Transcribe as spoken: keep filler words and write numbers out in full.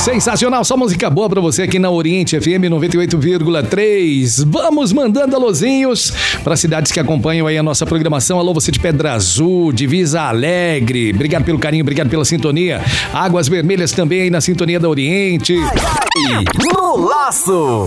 Sensacional, só música boa pra você aqui na Oriente F M noventa e oito vírgula três. Vamos mandando alôzinhos para cidades que acompanham aí a nossa programação. Alô, você de Pedra Azul, Divisa Alegre. Obrigado pelo carinho, obrigado pela sintonia. Águas Vermelhas também aí na sintonia da Oriente. No Laço.